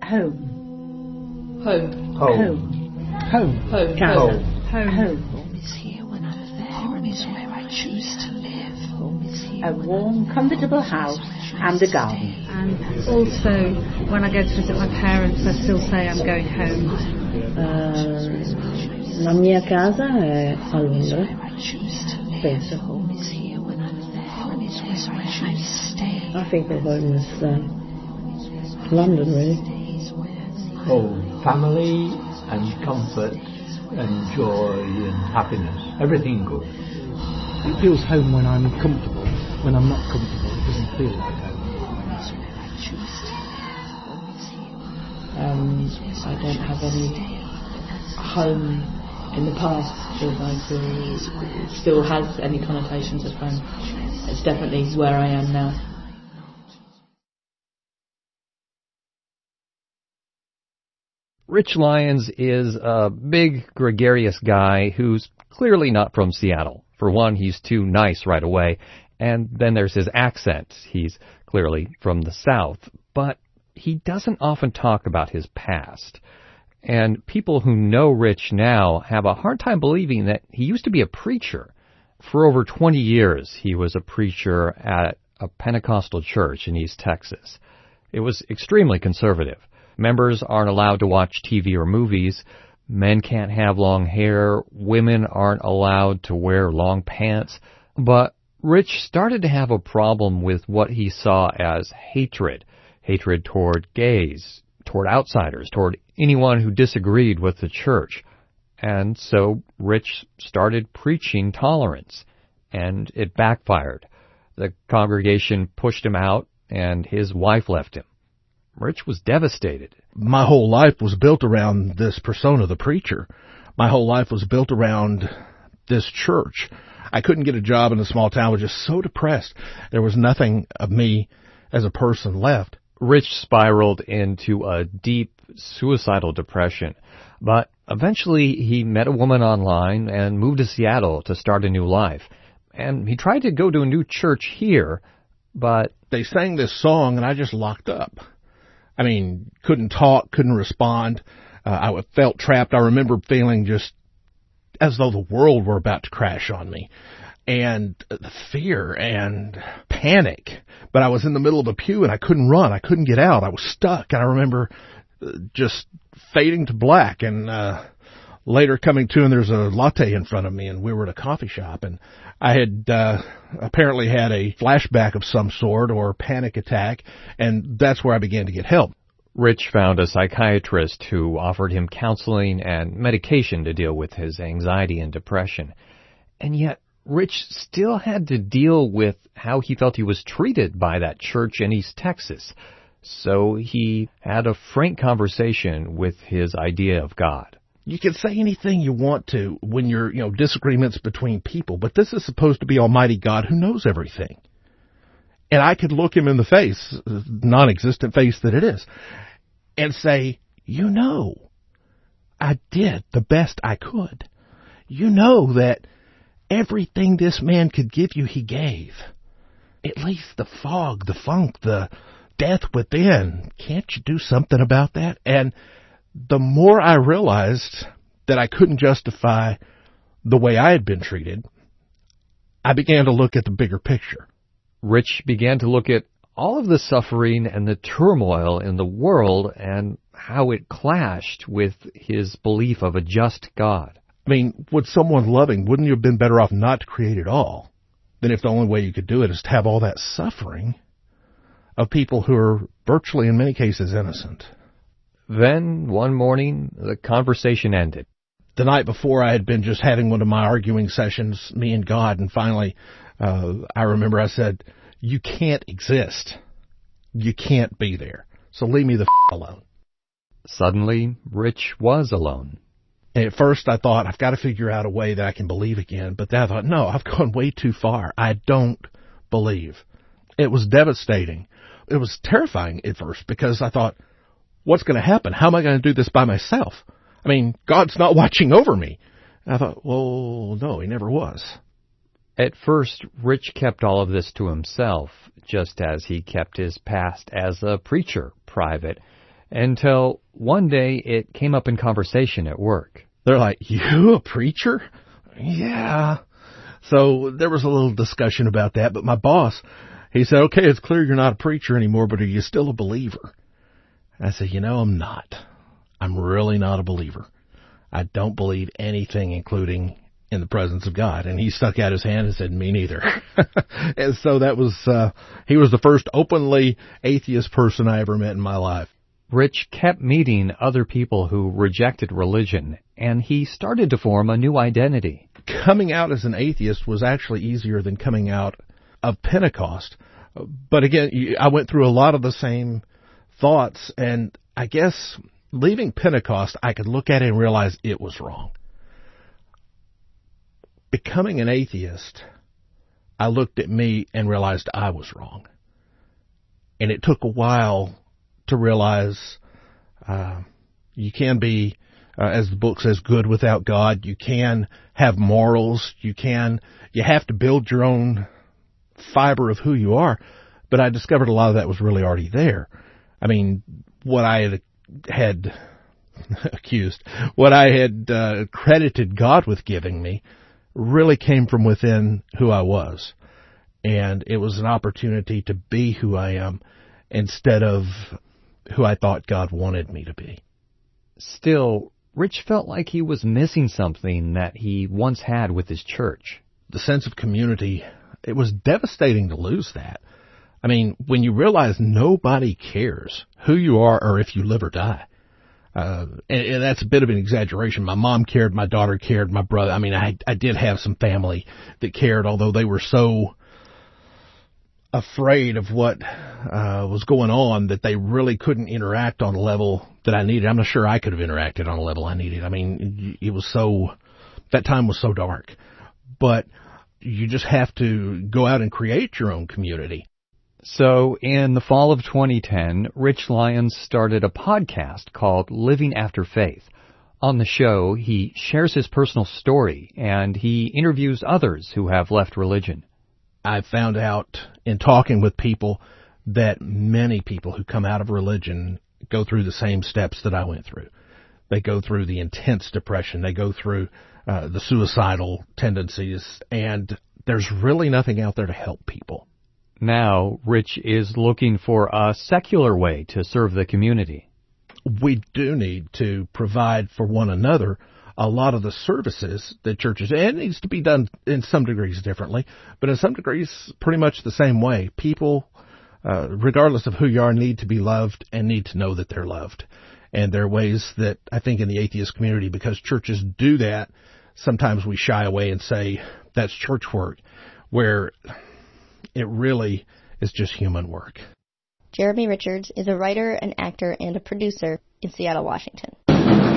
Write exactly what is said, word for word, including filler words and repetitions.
Home. Home. Home. Home. Home. Home. Home. Home. Home is here when I'm there. Home is where I choose to live. Home is here. A warm, comfortable house and a garden. And also, when I go to visit my parents, I still say I'm going home. Uh, la mia casa è a Londra. Penso. Home is here when I'm there. Home is where I choose to stay. I think the home is uh, London, really. Oh, family and comfort and joy and happiness. Everything good. It feels home when I'm comfortable. When I'm not comfortable, it doesn't feel like home. Um, I don't have any home in the past that I feel still has any connotations of home. It's definitely where I am now. Rich Lyons is a big, gregarious guy who's clearly not from Seattle. For one, he's too nice right away, and then there's his accent. He's clearly from the South, but he doesn't often talk about his past. And people who know Rich now have a hard time believing that he used to be a preacher. For over twenty years, he was a preacher at a Pentecostal church in East Texas. It was extremely conservative. Members aren't allowed to watch T V or movies. Men can't have long hair. Women aren't allowed to wear long pants. But Rich started to have a problem with what he saw as hatred. Hatred toward gays, toward outsiders, toward anyone who disagreed with the church. And so Rich started preaching tolerance, and it backfired. The congregation pushed him out, and his wife left him. Rich was devastated. My whole life was built around this persona, the preacher. My whole life was built around this church. I couldn't get a job in a small town. I was just so depressed. There was nothing of me as a person left. Rich spiraled into a deep suicidal depression, but eventually he met a woman online and moved to Seattle to start a new life. And he tried to go to a new church here, but they sang this song and I just locked up. I mean, couldn't talk, couldn't respond. Uh, I felt trapped. I remember feeling just as though the world were about to crash on me. And the fear and panic. But I was in the middle of a pew and I couldn't run. I couldn't get out. I was stuck. And I remember just fading to black and uh, later coming to, and there's a latte in front of me, and we were at a coffee shop. And I had uh, apparently had a flashback of some sort or panic attack, and that's where I began to get help. Rich found a psychiatrist who offered him counseling and medication to deal with his anxiety and depression. And yet, Rich still had to deal with how he felt he was treated by that church in East Texas. So he had a frank conversation with his idea of God. You can say anything you want to when you're, you know, disagreements between people, but this is supposed to be Almighty God who knows everything. And I could look him in the face, non-existent face that it is, and say, you know, I did the best I could. You know that everything this man could give you, he gave. At least the fog, the funk, the death within. Can't you do something about that? And the more I realized that I couldn't justify the way I had been treated, I began to look at the bigger picture. Rich began to look at all of the suffering and the turmoil in the world and how it clashed with his belief of a just God. I mean, with someone loving, wouldn't you have been better off not to create it all than if the only way you could do it is to have all that suffering of people who are virtually, in many cases, innocent? Then, one morning, the conversation ended. The night before, I had been just having one of my arguing sessions, me and God, and finally, uh, I remember I said, you can't exist. You can't be there. So leave me the f*** alone. Suddenly, Rich was alone. And at first I thought, I've got to figure out a way that I can believe again. But then I thought, no, I've gone way too far. I don't believe. It was devastating. It was terrifying at first because I thought, what's going to happen? How am I going to do this by myself? I mean, God's not watching over me. And I thought, well, no, he never was. At first, Rich kept all of this to himself, just as he kept his past as a preacher private. until one day it came up in conversation at work. They're like, "You a preacher?" Yeah. So there was a little discussion about that, but my boss, he said, "Okay, it's clear you're not a preacher anymore, but are you still a believer?" I said, "You know, I'm not. I'm really not a believer. I don't believe anything, including in the presence of God." And he stuck out his hand and said, "Me neither." And so that was, uh, he was the first openly atheist person I ever met in my life. Rich kept meeting other people who rejected religion, and he started to form a new identity. Coming out as an atheist was actually easier than coming out of Pentecost. But again, I went through a lot of the same thoughts, and I guess leaving Pentecost, I could look at it and realize it was wrong. Becoming an atheist, I looked at me and realized I was wrong. And it took a while to realize uh, you can be, uh, as the book says, good without God. You can have morals. You can, you have to build your own fiber of who you are. But I discovered a lot of that was really already there. I mean, what I had, had accused, what I had uh, credited God with giving me really came from within who I was. And it was an opportunity to be who I am instead of who I thought God wanted me to be. Still, Rich felt like he was missing something that he once had with his church. The sense of community, it was devastating to lose that. I mean, when you realize nobody cares who you are or if you live or die. Uh, and, and that's a bit of an exaggeration. My mom cared, my daughter cared, my brother. I mean, I, I did have some family that cared, although they were so afraid of what uh, was going on that they really couldn't interact on a level that I needed. I'm not sure I could have interacted on a level I needed. I mean, it was so, that time was so dark. But you just have to go out and create your own community. So in the fall of twenty ten, Rich Lyons started a podcast called Living After Faith. On the show, he shares his personal story, and he interviews others who have left religion. I found out in talking with people that many people who come out of religion go through the same steps that I went through. They go through the intense depression. They go through uh, the suicidal tendencies, and there's really nothing out there to help people. Now, Rich is looking for a secular way to serve the community. We do need to provide for one another a lot of the services that churches, and it needs to be done in some degrees differently, but in some degrees pretty much the same way. People, uh, regardless of who you are, need to be loved and need to know that they're loved. And there are ways that I think in the atheist community, because churches do that, sometimes we shy away and say that's church work, where it really is just human work. Jeremy Richards is a writer, an actor, and a producer in Seattle, Washington.